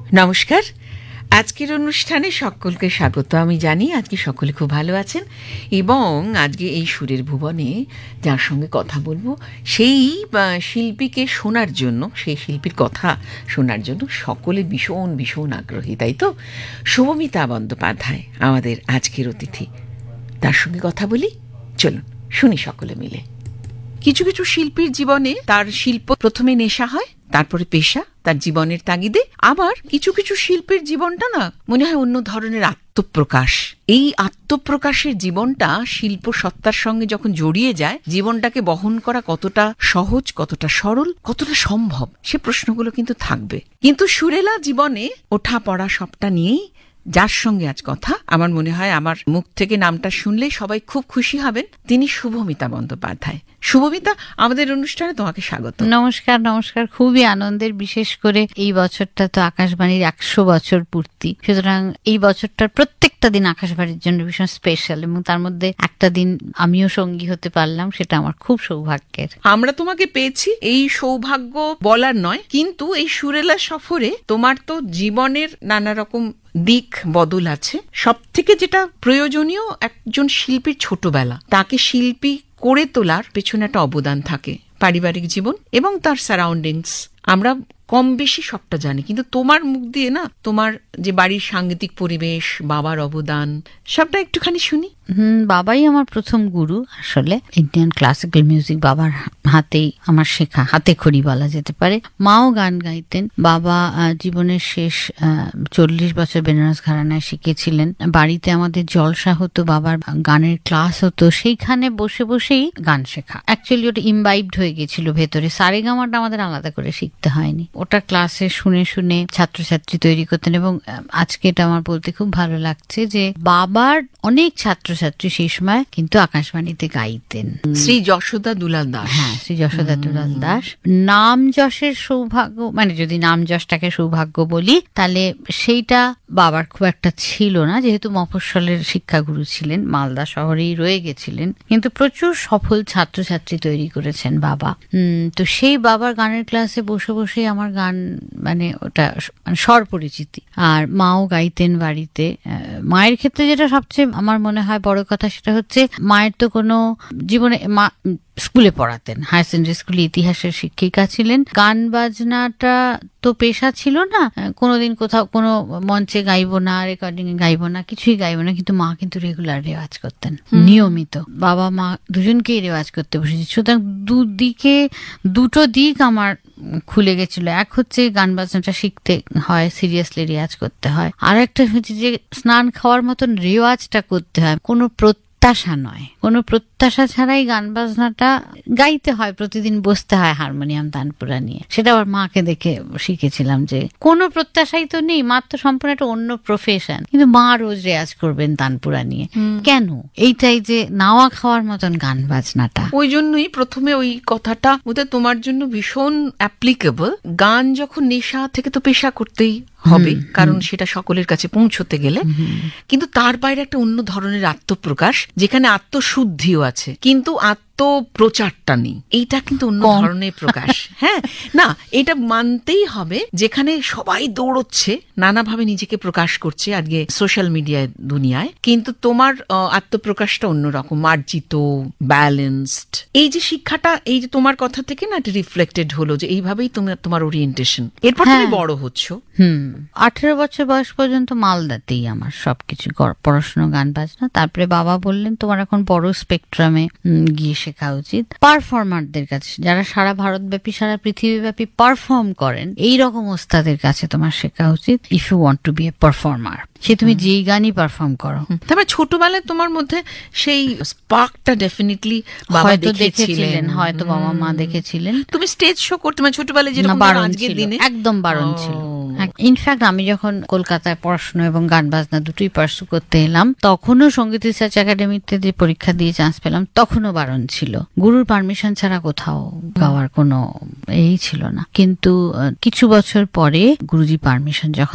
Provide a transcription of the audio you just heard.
নমস্কার। আজকের অনুষ্ঠানে সকলকে স্বাগত। আমি জানি আজকে সকলে খুব ভালো আছেন এবং আজকে এই সুরের ভুবনে যার সঙ্গে কথা বলবো সেই শিল্পীকে শোনার জন্য, সেই শিল্পীর কথা শোনার জন্য সকলে ভীষণ ভীষণ আগ্রহী, তাই তো? শুভমিতা বন্দ্যোপাধ্যায় আমাদের আজকের অতিথি। তার সঙ্গে কথা বলি, চলুন শুনি সকলে মিলে। কিছু কিছু শিল্পীর জীবনে তার শিল্প প্রথমে নেশা হয়, তারপরে পেশা, তার জীবনের তাগিদে। আবার কিছু কিছু শিল্পীর জীবনটা না মনে হয় অন্য ধরনের আত্মপ্রকাশ। এই আত্মপ্রকাশের জীবনটা শিল্প সত্তার সঙ্গে যখন জড়িয়ে যায়, জীবনটাকে বহন করা কতটা সহজ, কতটা সরল, কতটা সম্ভব, সে প্রশ্নগুলো কিন্তু থাকবে। কিন্তু সুরেলা জীবনে ওঠা পড়া সবটা নিয়েই যার সঙ্গে আজ কথা, আমার মনে হয় আমার মুখ থেকে নামটা শুনলেই সবাই খুব খুশি হবেন। তিনি শুভমিতা বন্দ্যোপাধ্যায়। শুভমিতা, আমাদের অনুষ্ঠানে তোমাকে স্বাগত। নমস্কার। নমস্কার। খুবই আনন্দের, বিশেষ করে এই বছরটা তো আকাশবাণীর 100 বছর পূর্তি, সুতরাং এই বছরটার প্রত্যেকটা দিন আকাশবাণীর জন্য ভীষণ স্পেশাল, এবং তার মধ্যে একটা দিন আমিও সঙ্গী হতে পারলাম, সেটা আমার খুব সৌভাগ্যের। আমরা তোমাকে পেয়েছি, এই সৌভাগ্য বলার নয়, কিন্তু এই সুরেলা সফরে তোমার তো জীবনের নানা রকম দিক বদল আছে। সব থেকে যেটা প্রয়োজনীয়, একজন শিল্পীর ছোটবেলা, তাকে শিল্পী করে তোলার পেছনে একটা অবদান থাকে, পারিবারিক জীবন এবং তার সারাউন্ডিংস। আমরা কম বেশি সবটা জানি, কিন্তু তোমার মুখ দিয়ে না, তোমার যে বাড়ির সাংগীতিক পরিবেশ, বাবার অবদান, সবটা একটুখানি শুনি। বাবাই আমার প্রথম গুরু, আসলে ইন্ডিয়ান ক্লাসিক্যাল মিউজিক বাবার হাতেই আমার শেখা, হাতে খড়ি বলা যেতে পারে। মাও গান গাইতেন। বাবা জীবনের শেষ 40 বছর বেনারস ঘরানায় শিখেছিলেন। বাড়িতে আমাদের জলসা হতো, বাবার গানের ক্লাস হতো, সেইখানে বসে বসেই গান শেখা। অ্যাকচুয়ালি ওটা ইমবাইবড হয়ে গেছিল ভেতরে। সারেগামাটা আমাদের আলাদা করে শিখতে হয়নি, ওটা ক্লাসে শুনে শুনে ছাত্রছাত্রী তৈরি করতেন। এবং আজকে এটা আমার বলতে খুব ভালো লাগছে যে বাবার অনেক ছাত্রছাত্রী সেই সময় কিন্তু আকাশবাণীতে গাইতেন। শ্রী যশোদা দুলাল দাস। হ্যাঁ, শ্রী যশোদা দুলাল দাস। নাম যশের সৌভাগ্য, মানে যদি নাম যশটাকে সৌভাগ্য বলি, তাহলে সেইটা বাবার খুব একটা ছিল না, যেহেতু মফস্বলের শিক্ষাগুরু ছিলেন, মালদা শহরেই রয়ে গেছিলেন, কিন্তু প্রচুর সফল ছাত্রছাত্রী তৈরি করেছেন বাবা। তো সেই বাবার গানের ক্লাসে বসে বসে আমার গান, মানে ওটা স্বর পরিচিতি। আর মাও গাইতেন বাড়িতে। মায়ের ক্ষেত্রে যেটা সবচেয়ে আমার মনে হয় বড় কথা, সেটা হচ্ছে মায়ের তো কোনো জীবনে, মা স্কুলে পড়াতেন, হায়ার সেকেন্ডারি স্কুলে ইতিহাসের শিক্ষিকা ছিলেন। গান বাজনাটা তো পেশা ছিল না, কোনোদিন কোথাও কোনো মঞ্চে গাইবো না, রেকর্ডিং এ গাইবো না, কিছুই গাইবো না, কিন্তু মা কিন্তু রেগুলার রেওয়াজ করতেন, নিয়মিত। বাবা মা দুজনকেই রেওয়াজ করতে বসেছি, সুতরাং দুটো দিক আমার খুলে গেছিল। এক হচ্ছে গান বাজনাটা শিখতে হয়, সিরিয়াসলি রেওয়াজ করতে হয়। আর একটা হচ্ছে যে স্নান খাওয়ার মতন রেওয়াজটা করতে হয়, কোনো প্রত্যাশা নয়, কোনো প্রত্যাশা ছাড়াই গান বাজনাটা গাইতে হয়, প্রতিদিন বসতে হয় হারমোনিয়াম তানপুরা নিয়ে। সেটা আবার মাকে দেখে শিখেছিলাম যে কোনো প্রত্যাশাই তো নেই, মার তো সম্পূর্ণ একটা অন্য প্রফেশন, কিন্তু মা রোজ রেয়াজ করবেন তানপুরা নিয়ে। কেন? এইটাই যে নাওয়া খাওয়ার মতন গান বাজনাটা। ওই জন্যই প্রথমে ওই কথাটা বোধহয় তোমার জন্য ভীষণ অ্যাপ্লিকেবল। গান যখন নেশা থেকে তো পেশা করতেই হবে, কারণ সেটা সকলের কাছে পৌঁছতে গেলে, কিন্তু তার বাইরে একটা অন্য ধরনের আত্মপ্রকাশ, যেখানে আত্মশুদ্ধিও আছে, কিন্তু আত্মপ্রচারটা নেই। এইটা কিন্তু অন্য ধরনের প্রকাশ। হ্যাঁ, না, এটা মানতেই হবে। যেখানে সবাই দৌড়চ্ছে, নানাভাবে নিজেকে প্রকাশ করছে আজকে সোশ্যাল মিডিয়া দুনিয়ায়, কিন্তু তোমার আত্মপ্রকাশটা অন্যরকম, মার্জিত, ব্যালেন্সড। এই যে শিক্ষাটা, এই যে তোমার কথা থেকে না রিফ্লেক্টেড হলো যে এইভাবেই তোমার ওরিয়েন্টেশন। এরপর তুমি বড় হচ্ছ। 18 বছর বয়স পর্যন্ত মালদাতেই আমার সবকিছু, পড়াশোনা, গান বাজনা। তারপরে বাবা বললেন তোমার এখন বড় স্পেকট্রামে গিয়ে শেখা উচিত, পারফর্মারদের কাছে, যারা সারা ভারতব্যাপী, সারা পৃথিবীব্যাপী পারফর্ম করেন, এই রকম ওস্তাদের কাছে তোমার শেখা উচিত, if you want to B A performer. সে তুমি যেই গানই পারফর্ম করো। তবে ছোটবেলায় তোমার মধ্যে সেই স্পার্কটা ডেফিনেটলি বাবা দেখেছিলেন, হয়তো বাবা মা দেখেছিলেন। তুমি স্টেজ শো করতে, মানে ছোটবেলায় যেরকম আজকের দিনে একদম বারণ ছিল। ইনফ্যাক্ট আমি যখন কলকাতায় পড়াশোনা এবং গান বাজনা দুটোই পার্সু করতে এলাম, তখনও সঙ্গীত রিসার্চ একাডেমিতে যে পরীক্ষা দিয়ে চান্স পেলাম, তখনও বারণ ছিল। গুরুর পারমিশন ছাড়া কোথাও গাওয়ার কোনো এই ছিল না। কিন্তু কিছু বছর পরে গুরুজি পারমিশন যখন